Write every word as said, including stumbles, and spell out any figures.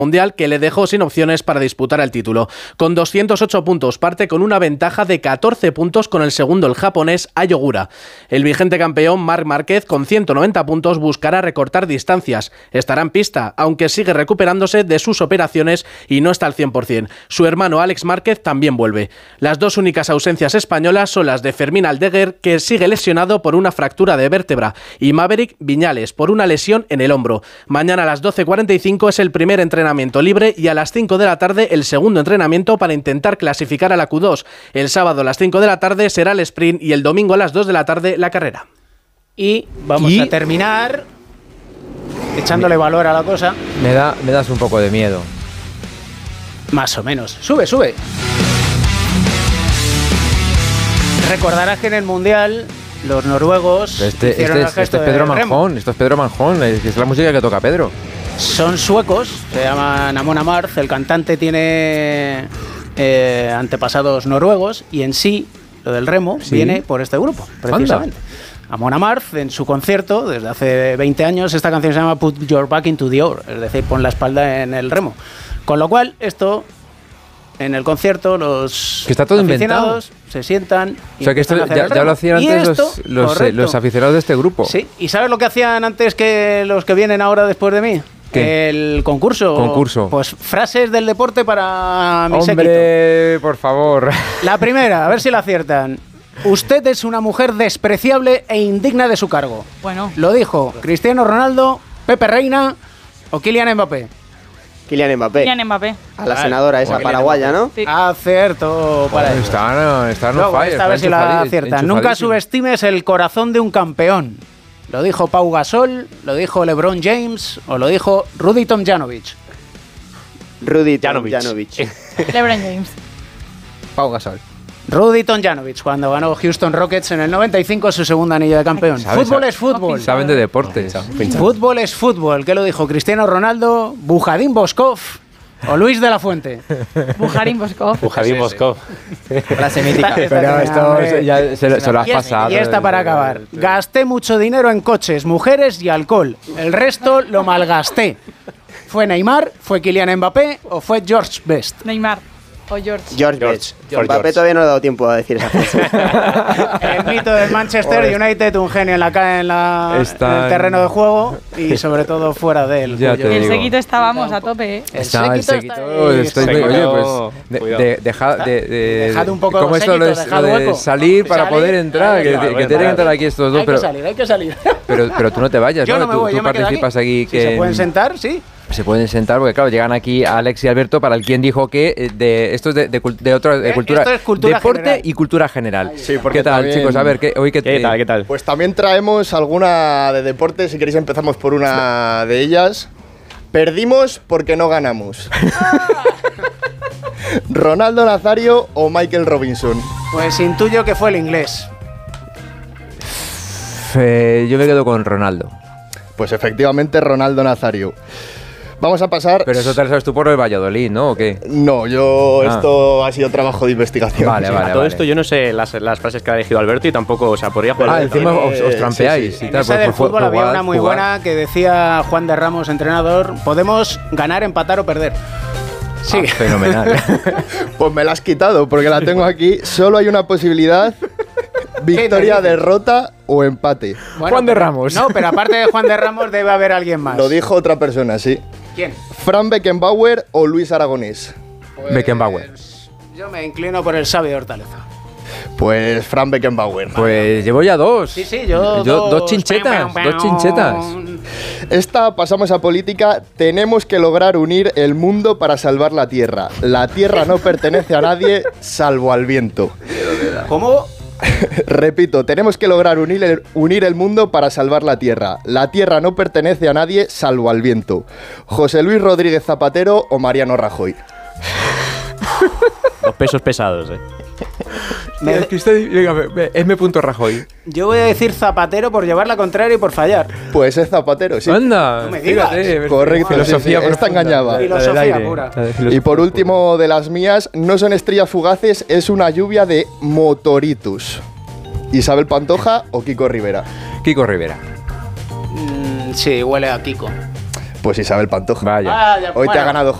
mundial que le dejó sin opciones para disputar el título. Con doscientos ocho puntos parte con una ventaja de catorce puntos con el segundo, el japonés Ai Ogura. El vigente campeón Marc Márquez con ciento noventa puntos buscará recortar distancias. Estará en pista, aunque sigue recuperándose de sus operaciones y no está al cien por ciento. Su hermano Alex Márquez también vuelve. Las dos únicas ausencias españolas son las de Fermín Aldeguer, que sigue lesionado por una fractura de vértebra, y Maverick Viñales por una lesión en el hombro. Mañana a las doce cuarenta y cinco es el primer entrenamiento libre y a las cinco de la tarde el segundo entrenamiento para intentar clasificar a la Q dos. El sábado a las cinco de la tarde será el sprint y el domingo a las dos de la tarde la carrera. Y vamos y... a terminar echándole valor a la cosa. Me da, me das un poco de miedo. Más o menos. Sube, sube. Recordarás que en el Mundial los noruegos este, hicieron este, el gesto este es Pedro de Manjón, remo. esto es Pedro Manjón, es, es la música que toca Pedro. Son suecos, se llaman Amon Amarth, el cantante tiene eh, antepasados noruegos y en sí, lo del remo, ¿sí?, viene por este grupo, precisamente. Anda. Amon Amarth, en su concierto, desde hace veinte años, esta canción se llama Put Your Back into the Oar, es decir, pon la espalda en el remo. Con lo cual, esto, en el concierto, los que está todo aficionados inventado. Se sientan y o sea, que esto ya, ya lo hacían antes esto, los, los, eh, los aficionados de este grupo. Sí, ¿y sabes lo que hacían antes que los que vienen ahora después de mí? ¿Qué? El concurso. Concurso. Pues frases del deporte para mi séquito. Hombre, por favor. La primera, a ver si la aciertan. Usted es una mujer despreciable e indigna de su cargo. Bueno. Lo dijo Cristiano Ronaldo, Pepe Reina o Kylian Mbappé. Kylian Mbappé. Kylian Mbappé. A la senadora esa paraguaya, ¿no? Sí. Acierto para él. Están, están no fire. Esta vez si la aciertan. Nunca subestimes el corazón de un campeón. Lo dijo Pau Gasol, lo dijo LeBron James o lo dijo Rudy Tomjanovic. Rudy Tomjanovic. LeBron James. Pau Gasol. Rudy Tomjanovic, cuando ganó Houston Rockets en el noventa y cinco su segundo anillo de campeón. ¿Sabes? Fútbol es fútbol. Saben de deportes. Fútbol es fútbol. ¿Qué lo dijo Cristiano Ronaldo, Bujadín Boskov o Luis de la Fuente? Bujarín Boskov. Bujarín Boskov. Frase mítica. Pero esto se, ya se, se lo has y pasado. Y esta para acabar. Gasté mucho dinero en coches, mujeres y alcohol. El resto lo malgasté. ¿Fue Neymar, fue Kylian Mbappé o fue George Best? Neymar. O George. George, George. Best. George. Mbappé todavía no le ha dado tiempo a decir esa frase. El mito del Manchester United, un genio en, la, en, la, Están... en el terreno de juego y sobre todo fuera de él. Ya te el digo. Séquito estábamos a tope, ¿eh? El Está, el séquito séquito está estoy, ahí. oye, pues de, de, deja, de, de, Dejad un poco ¿cómo de esto séquito, lo, es, dejad lo de hueco. salir para Salir, poder entrar? Que, claro, que tienen que entrar aquí estos dos, hay pero, que salir, hay que salir. pero, pero tú no te vayas, Yo ¿no? no me tú voy, tú yo me quedo participas aquí. Si que se pueden sentar, sí. Se pueden sentar porque, claro, llegan aquí Alex y Alberto para el quien dijo que eh, de esto es de, de, de otra de cultura, esto es cultura deporte general. Y cultura general. Sí, porque ¿Qué tal, también... chicos? A ver, ¿qué, hoy qué, ¿Qué tal? ¿Qué tal? Pues también traemos alguna de deporte. Si queréis empezamos por una de ellas. Perdimos porque no ganamos. ¿Ronaldo Nazario o Michael Robinson? Pues intuyo que fue el inglés. Eh, yo me quedo con Ronaldo. Pues efectivamente Ronaldo Nazario. Vamos a pasar... Pero eso te lo sabes tú por el Valladolid, ¿no? ¿O qué? No, yo... Ah. Esto ha sido trabajo de investigación. Vale, Sí. vale, A todo vale. esto yo no sé las, las frases que ha elegido Alberto y tampoco, o sea, podría jugar. Ah, al encima fútbol. os, os trampeáis. sí, sí. Y En tal, esa pues, del pues, fútbol había jugad, una muy jugad. buena que decía Juan de Ramos, entrenador, podemos ganar, empatar o perder. Sí. Ah, fenomenal. Pues me la has quitado porque la tengo aquí. Solo hay una posibilidad. Victoria, dices? derrota o empate. Bueno, Juan de pero- Ramos. No, pero aparte de Juan de Ramos debe haber alguien más. Lo dijo otra persona, sí. ¿Quién? Fran Beckenbauer o Luis Aragonés. Pues, Beckenbauer. Yo me inclino por el sabio de Hortaleza. Pues Fran Beckenbauer. Pues llevo ya dos. Sí, sí, yo. Yo- dos chinchetas, dos chinchetas. Esta, pasamos a política. Tenemos que lograr unir el mundo para salvar la tierra. La tierra no pertenece a nadie salvo al viento. ¿Cómo? Repito, tenemos que lograr unir el, unir el mundo para salvar la tierra. La tierra no pertenece a nadie salvo al viento. José Luis Rodríguez Zapatero o Mariano Rajoy. Los pesos pesados, eh. Me- Es que estoy- venga, ve- ve, M. Rajoy. Yo voy a decir Zapatero por llevar la contraria y por fallar. Pues es Zapatero, sí. Anda, No me digas. fíjate, Correcto, filosofía sí, sí, esta profunda. engañaba. La del Filosofía aire, pura. la de Y filosofía por pura. último de las mías, no son estrellas fugaces, es una lluvia de motoritus. Isabel Pantoja o Kiko Rivera. Kiko Rivera. Mm, sí, huele a Kiko. Pues Isabel Pantoja. Vaya. Vaya, Hoy te bueno. ha ganado